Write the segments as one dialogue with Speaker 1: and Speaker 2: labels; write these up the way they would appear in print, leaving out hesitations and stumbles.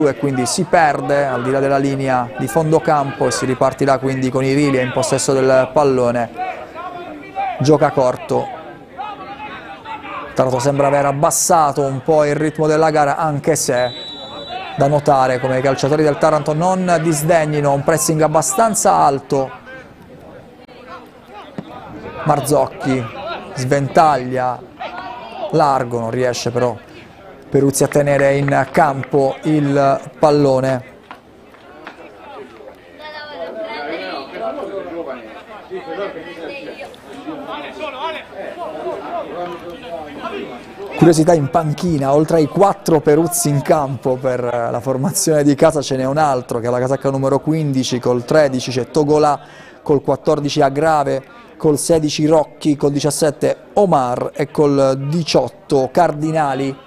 Speaker 1: e quindi si perde al di là della linea di fondo campo e si ripartirà quindi con Irilia in possesso del pallone. Gioca corto. Taranto sembra aver abbassato un po' il ritmo della gara, anche se da notare come i calciatori del Taranto non disdegnino un pressing abbastanza alto. Marzocchi sventaglia largo, non riesce però Peruzzi a tenere in campo il pallone. Curiosità in panchina, oltre ai 4 Peruzzi in campo per la formazione di casa ce n'è un altro che ha la casacca numero 15, col 13 c'è Togolà, col 14 Agrave, col 16 Rocchi, col 17 Omar e col 18 Cardinali.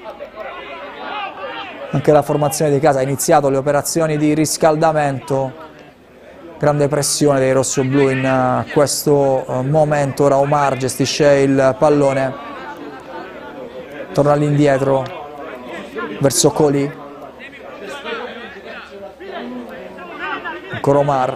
Speaker 1: Anche la formazione di casa ha iniziato le operazioni di riscaldamento, grande pressione dei rossoblù in questo momento. Ora Omar gestisce il pallone, torna all'indietro verso Colì, ancora Omar,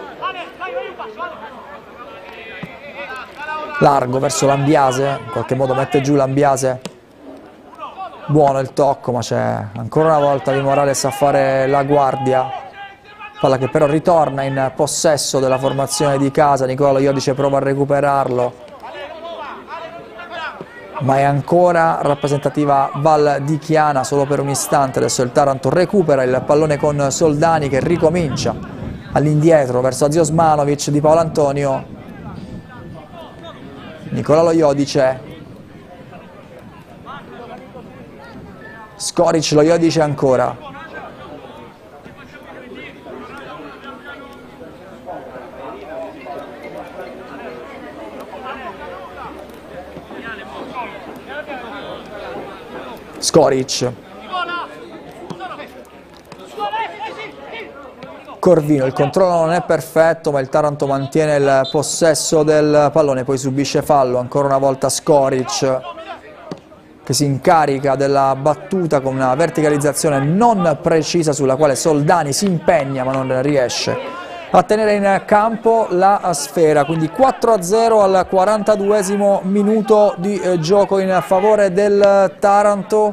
Speaker 1: largo verso Lambiase, in qualche modo mette giù Lambiase. Buono il tocco, ma c'è ancora una volta Di Morales a fare la guardia. Palla che però ritorna in possesso della formazione di casa. Nicola Iodice prova a recuperarlo, ma è ancora rappresentativa Val di Chiana solo per un istante. Adesso il Taranto recupera il pallone con Soldani che ricomincia all'indietro verso Aziosmanovic, Di Paolo Antonio, Nicola Iodice, Skoric, lo Iodice ancora. Skoric. Corvino, il controllo non è perfetto, ma il Taranto mantiene il possesso del pallone, poi subisce fallo, ancora una volta Skoric, che si incarica della battuta con una verticalizzazione non precisa sulla quale Soldani si impegna ma non riesce a tenere in campo la sfera. Quindi 4-0 al 42esimo minuto di gioco in favore del Taranto.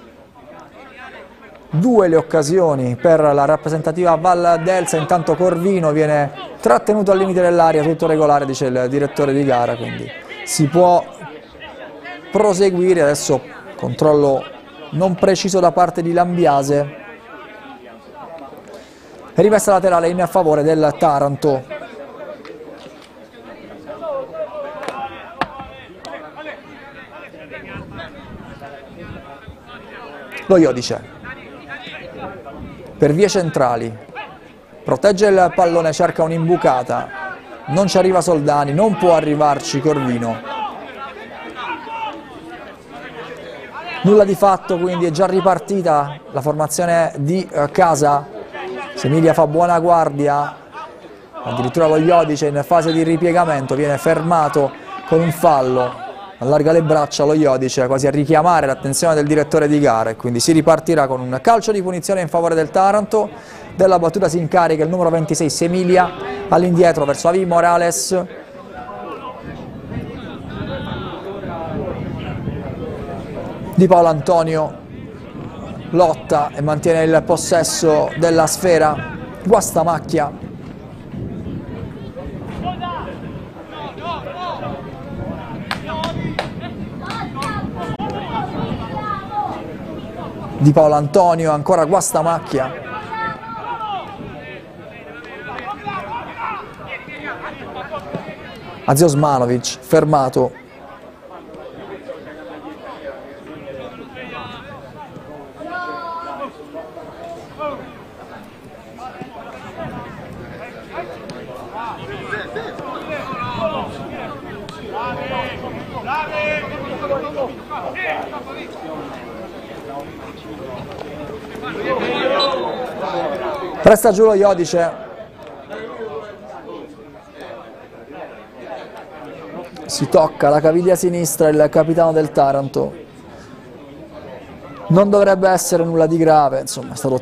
Speaker 1: 2 le occasioni per la rappresentativa Val d'Elsa, intanto Corvino viene trattenuto al limite dell'area, tutto regolare dice il direttore di gara, quindi si può proseguire. Adesso controllo non preciso da parte di Lambiase e rimessa laterale in favore del Taranto. Lo Iodice per vie centrali protegge il pallone, cerca un'imbucata, non ci arriva Soldani, non può arrivarci Corvino. Nulla di fatto, quindi è già ripartita la formazione di casa. Semilia fa buona guardia, addirittura lo Iodice in fase di ripiegamento viene fermato con un fallo, allarga le braccia lo Iodice quasi a richiamare l'attenzione del direttore di gara e quindi si ripartirà con un calcio di punizione in favore del Taranto. Della battuta si incarica il numero 26 Semilia, all'indietro verso Avi Morales. Di Paolo Antonio lotta e mantiene il possesso della sfera. Guastamacchia. Di Paolo Antonio, ancora Guastamacchia. Aziosmanovic fermato. Presta giù lo Iodice. Si tocca la caviglia sinistra il capitano del Taranto. Non dovrebbe essere nulla di grave, insomma è stato